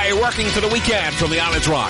July, working for the weekend from the Islands Rock.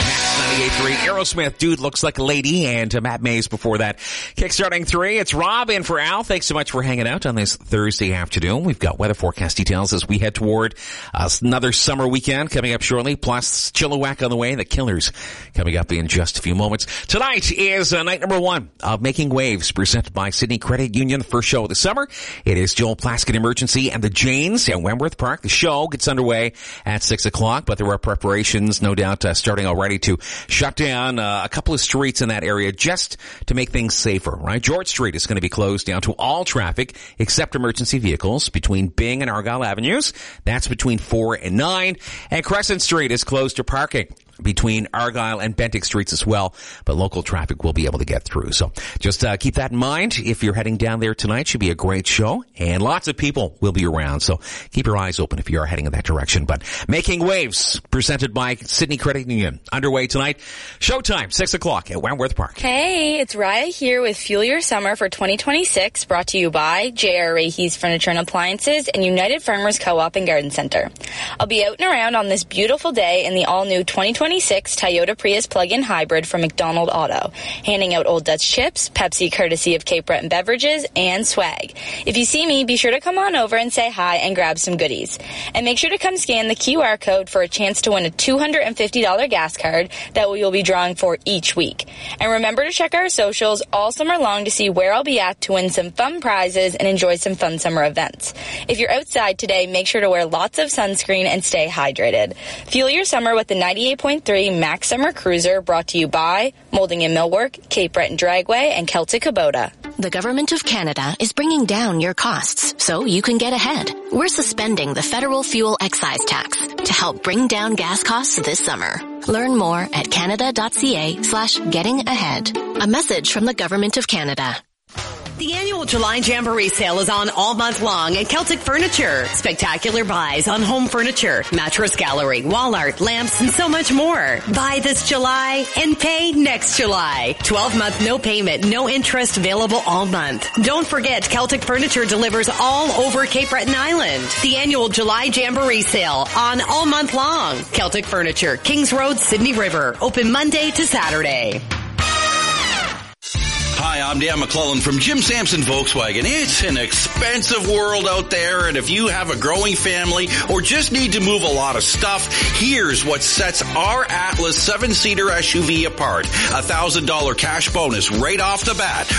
98.3, Aerosmith, Dude Looks Like a Lady, and Matt Mays before that. Kickstarting 3, it's Rob in for Al. Thanks so much for hanging out on this Thursday afternoon. We've got weather forecast details as we head toward another summer weekend coming up shortly, plus Chilliwack on the way, the Killers coming up in just a few moments. Tonight is night number 1 of Making Waves, presented by Sydney Credit Union, first show of the summer. It is Joel Plaskett Emergency and the Janes at Wentworth Park. The show gets underway at 6 o'clock, but there are preparations, no doubt, starting already to shut down a couple of streets in that area just to make things safer, right? George Street is going to be closed down to all traffic except emergency vehicles between Byng and Argyle Avenues. That's between 4 and 9. And Crescent Street is closed to parking between Argyle and Bentinck Streets as well, but local traffic will be able to get through. So just keep that in mind. If you're heading down there tonight, should be a great show, and lots of people will be around. So keep your eyes open if you are heading in that direction. But Making Waves, presented by Sydney Credit Union, underway tonight. Showtime, 6 o'clock at Wentworth Park. Hey, it's Raya here with Fuel Your Summer for 2026, brought to you by J.R. Rahe's Furniture and Appliances and United Farmers Co-op and Garden Center. I'll be out and around on this beautiful day in the all-new 2026 Toyota Prius plug-in hybrid from McDonald Auto, handing out Old Dutch chips, Pepsi courtesy of Cape Breton Beverages, and swag. If you see me, be sure to come on over and say hi and grab some goodies. And make sure to come scan the QR code for a chance to win a $250 gas card that we will be drawing for each week. And remember to check our socials all summer long to see where I'll be at to win some fun prizes and enjoy some fun summer events. If you're outside today, make sure to wear lots of sunscreen and stay hydrated. Fuel your summer with the 98.3 Max Summer Cruiser, brought to you by Molding and Millwork, Cape Breton Dragway, and Celtic Kubota. The Government of Canada is bringing down your costs so you can get ahead. We're suspending the federal fuel excise tax to help bring down gas costs this summer. Learn more at canada.ca/getting-ahead. A message from the Government of Canada. The annual July Jamboree sale is on all month long at Celtic Furniture. Spectacular buys on home furniture, mattress gallery, wall art, lamps, and so much more. Buy this July and pay next July. 12-month no payment, no interest available all month. Don't forget, Celtic Furniture delivers all over Cape Breton Island. The annual July Jamboree sale on all month long. Celtic Furniture, Kings Road, Sydney River. Open Monday to Saturday. Hi, I'm Dan McClellan from Jim Sampson Volkswagen. It's an expensive world out there, and if you have a growing family or just need to move a lot of stuff, here's what sets our Atlas 7-seater SUV apart. $1,000 cash bonus right off the bat